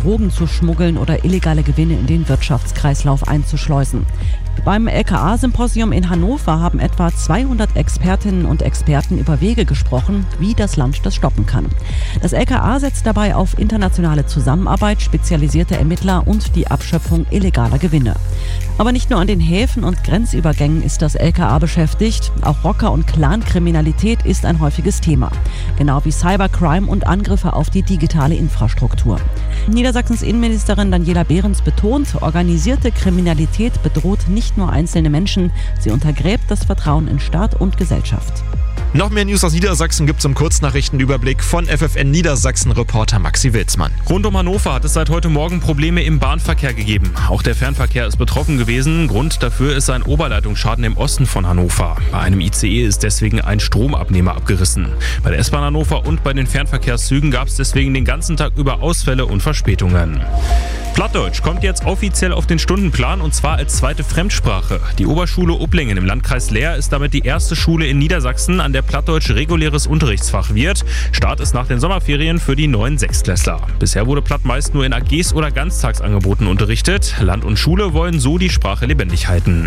Drogen zu schmuggeln oder illegale Gewinne in den Wirtschaftskreislauf einzuschleusen. Beim LKA-Symposium in Hannover haben etwa 200 Expertinnen und Experten über Wege gesprochen, wie das Land das stoppen kann. Das LKA setzt dabei auf internationale Zusammenarbeit, spezialisierte Ermittler und die Abschöpfung illegaler Gewinne. Aber nicht nur an den Häfen und Grenzübergängen ist das LKA beschäftigt. Auch Rocker- und Clankriminalität ist ein häufiges Thema. Genau wie Cybercrime und Angriffe auf die digitale Infrastruktur. Niedersachsens Innenministerin Daniela Behrens betont, organisierte Kriminalität bedroht nicht nur einzelne Menschen, sie untergräbt das Vertrauen in Staat und Gesellschaft. Noch mehr News aus Niedersachsen gibt's im Kurznachrichtenüberblick von FFN Niedersachsen-Reporter Maxi Wilsmann. Rund um Hannover hat es seit heute Morgen Probleme im Bahnverkehr gegeben. Auch der Fernverkehr ist betroffen gewesen. Grund dafür ist ein Oberleitungsschaden im Osten von Hannover. Bei einem ICE ist deswegen ein Stromabnehmer abgerissen. Bei der S-Bahn Hannover und bei den Fernverkehrszügen gab es deswegen den ganzen Tag über Ausfälle und Verspätungen. Plattdeutsch kommt jetzt offiziell auf den Stundenplan und zwar als zweite Fremdsprache. Die Oberschule Upplingen im Landkreis Leer ist damit die erste Schule in Niedersachsen, an der Plattdeutsch reguläres Unterrichtsfach wird. Start ist nach den Sommerferien für die neuen Sechstklässler. Bisher wurde Platt meist nur in AGs oder Ganztagsangeboten unterrichtet. Land und Schule wollen so die Sprache lebendig halten.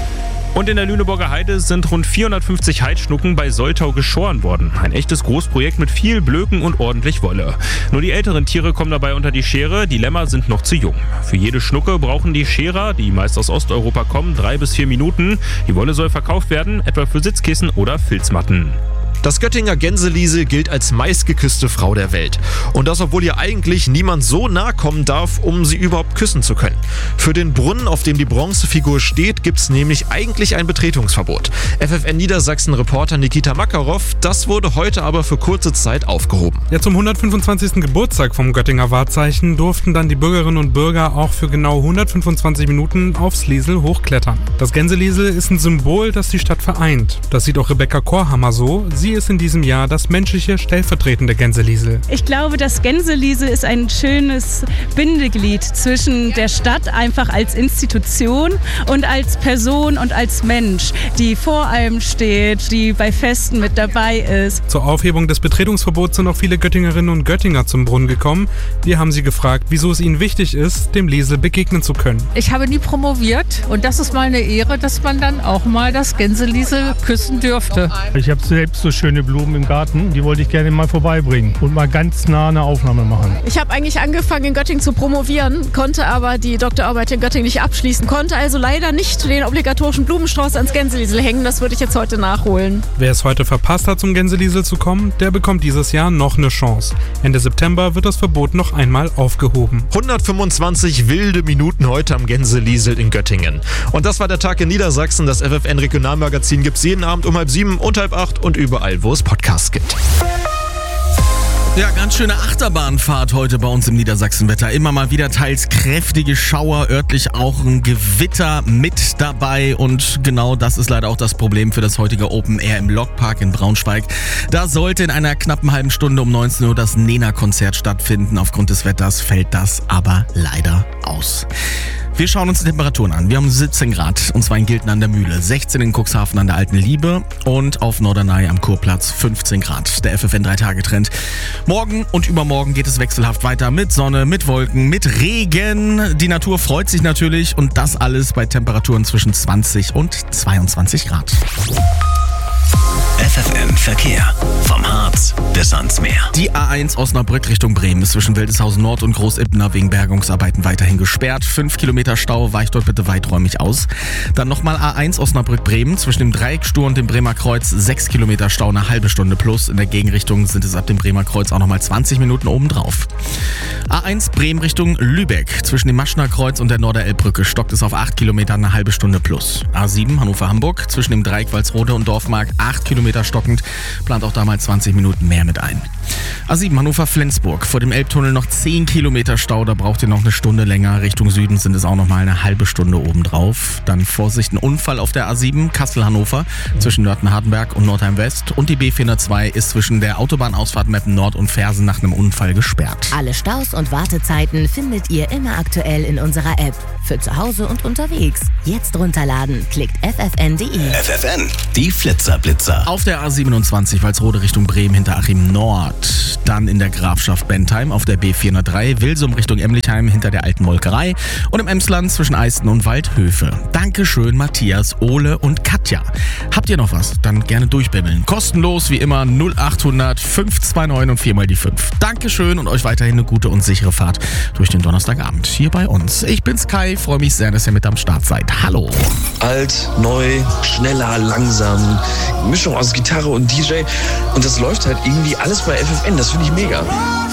Und in der Lüneburger Heide sind rund 450 Heidschnucken bei Soltau geschoren worden. Ein echtes Großprojekt mit viel Blöken und ordentlich Wolle. Nur die älteren Tiere kommen dabei unter die Schere, die Lämmer sind noch zu jung. Für jede Schnucke brauchen die Scherer, die meist aus Osteuropa kommen, 3 bis 4 Minuten. Die Wolle soll verkauft werden, etwa für Sitzkissen oder Filzmatten. Das Göttinger Gänseliesel gilt als meistgeküsste Frau der Welt. Und das, obwohl ihr eigentlich niemand so nahe kommen darf, um sie überhaupt küssen zu können. Für den Brunnen, auf dem die Bronzefigur steht, gibt's nämlich eigentlich ein Betretungsverbot. FFN Niedersachsen-Reporter Nikita Makarov, das wurde heute aber für kurze Zeit aufgehoben. Ja, zum 125. Geburtstag vom Göttinger Wahrzeichen durften dann die Bürgerinnen und Bürger auch für genau 125 Minuten aufs Liesel hochklettern. Das Gänseliesel ist ein Symbol, das die Stadt vereint. Das sieht auch Rebecca Korhammer so. Sie ist in diesem Jahr das menschliche stellvertretende Gänseliesel. Ich glaube, das Gänseliesel ist ein schönes Bindeglied zwischen der Stadt einfach als Institution und als Person und als Mensch, die vor allem steht, die bei Festen mit dabei ist. Zur Aufhebung des Betretungsverbots sind auch viele Göttingerinnen und Göttinger zum Brunnen gekommen. Wir haben sie gefragt, wieso es ihnen wichtig ist, dem Liesel begegnen zu können. Ich habe nie promoviert und das ist mal eine Ehre, dass man dann auch mal das Gänseliesel küssen dürfte. Ich habe selbst so schöne Blumen im Garten, die wollte ich gerne mal vorbeibringen und mal ganz nah eine Aufnahme machen. Ich habe eigentlich angefangen in Göttingen zu promovieren, konnte aber die Doktorarbeit in Göttingen nicht abschließen, konnte also leider nicht den obligatorischen Blumenstrauß ans Gänseliesel hängen, das würde ich jetzt heute nachholen. Wer es heute verpasst hat, zum Gänseliesel zu kommen, der bekommt dieses Jahr noch eine Chance. Ende September wird das Verbot noch einmal aufgehoben. 125 wilde Minuten heute am Gänseliesel in Göttingen. Und das war der Tag in Niedersachsen. Das FFN Regionalmagazin gibt's jeden Abend um 7:30 und 7:30 und überall, wo es Podcasts gibt. Ja, ganz schöne Achterbahnfahrt heute bei uns im Niedersachsenwetter. Immer mal wieder teils kräftige Schauer, örtlich auch ein Gewitter mit dabei. Und genau das ist leider auch das Problem für das heutige Open Air im Lokpark in Braunschweig. Da sollte in einer knappen halben Stunde um 19 Uhr das Nena-Konzert stattfinden. Aufgrund des Wetters fällt das aber leider aus. Wir schauen uns die Temperaturen an. Wir haben 17 Grad, und zwar in Gilten an der Mühle, 16 in Cuxhaven an der Alten Liebe und auf Norderney am Kurplatz 15 Grad. Der FFN 3-Tage-Trend. Morgen und übermorgen geht es wechselhaft weiter mit Sonne, mit Wolken, mit Regen. Die Natur freut sich natürlich und das alles bei Temperaturen zwischen 20 und 22 Grad. FFN Verkehr. Vom Harz bis ans Meer. Die A1 Osnabrück Richtung Bremen ist zwischen Wildeshausen Nord und Großibbener wegen Bergungsarbeiten weiterhin gesperrt. 5 Kilometer Stau, weicht dort bitte weiträumig aus. Dann nochmal A1 Osnabrück-Bremen zwischen dem Dreieckstur und dem Bremer Kreuz 6 Kilometer Stau, eine halbe Stunde plus. In der Gegenrichtung sind es ab dem Bremer Kreuz auch nochmal 20 Minuten obendrauf. A1 Bremen Richtung Lübeck zwischen dem Maschner Kreuz und der Norderelbbrücke stockt es auf 8 Kilometer, eine halbe Stunde plus. A7 Hannover-Hamburg zwischen dem Dreieck Walsrode und Dorfmark 8 Kilometer stockend, plant auch da mal 20 Minuten mehr mit ein. A7 Hannover-Flensburg, vor dem Elbtunnel noch 10 Kilometer Stau, da braucht ihr noch eine Stunde länger. Richtung Süden sind es auch noch mal eine halbe Stunde obendrauf. Dann Vorsicht, ein Unfall auf der A7 Kassel-Hannover zwischen Nörten-Hardenberg und Nordheim-West. Und die B402 ist zwischen der Autobahnausfahrt Meppen Nord und Fersen nach einem Unfall gesperrt. Alle Staus und Wartezeiten findet ihr immer aktuell in unserer App. Für zu Hause und unterwegs. Jetzt runterladen. Klickt ffn.de. FFN, die Flitzer-Blitzer. Auf der A27 Walsrode Richtung Bremen hinter Achim Nord. Stadt. Dann in der Grafschaft Bentheim auf der B403 Wilsum Richtung Emlichheim hinter der alten Molkerei und im Emsland zwischen Eisten und Waldhöfe. Dankeschön Matthias, Ole und Katja. Habt ihr noch was? Dann gerne durchbimmeln. Kostenlos wie immer 0800 529 und 4 mal die 5. Dankeschön und euch weiterhin eine gute und sichere Fahrt durch den Donnerstagabend hier bei uns. Ich bin's Kai, freue mich sehr, dass ihr mit am Start seid. Hallo. Alt, neu, schneller, langsam, Mischung aus Gitarre und DJ und das läuft halt irgendwie alles bei FFN, das finde ich mega.